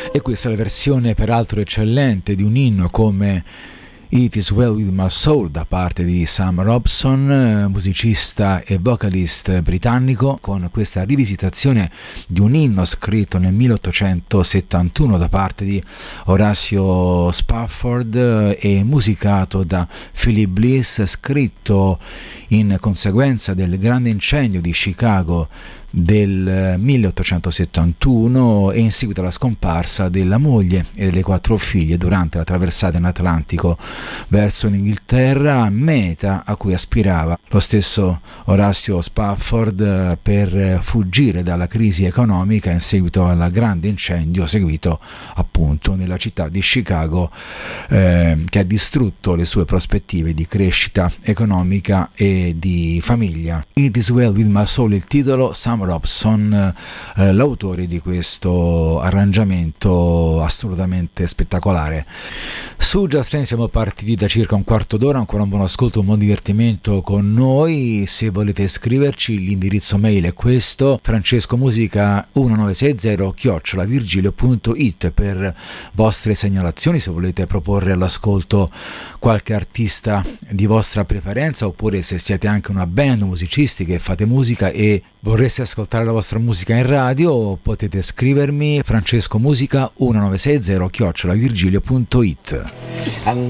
E questa è la versione peraltro eccellente di un inno come It Is Well With My Soul da parte di Sam Robson, musicista e vocalist britannico, con questa rivisitazione di un inno scritto nel 1871 da parte di Horatio Spafford e musicato da Philip Bliss, scritto in conseguenza del grande incendio di Chicago del 1871 e in seguito alla scomparsa della moglie e delle 4 figlie durante la traversata in Atlantico verso l'Inghilterra, meta a cui aspirava lo stesso Horatio Spafford per fuggire dalla crisi economica in seguito al grande incendio seguito appunto nella città di Chicago, che ha distrutto le sue prospettive di crescita economica e di famiglia. It Is Well With My Soul il titolo, Sam Robson l'autore di questo arrangiamento assolutamente spettacolare. Su Just Train siamo partiti da circa un quarto d'ora, ancora un buon ascolto, un buon divertimento con noi. Se volete scriverci l'indirizzo mail è questo, francescomusica1960@virgilio.it per vostre segnalazioni, se volete proporre all'ascolto qualche artista di vostra preferenza, oppure se siete anche una band, musicisti che fate musica e vorreste ascoltare la vostra musica in radio, potete scrivermi francescomusica1960@virgilio.it.